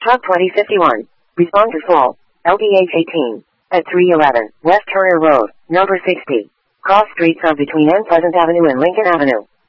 Truck 2051. Responders fall. LBH 18. At 311 West Turner Road, number 60. Cross streets of between N Pleasant Avenue and Lincoln Avenue.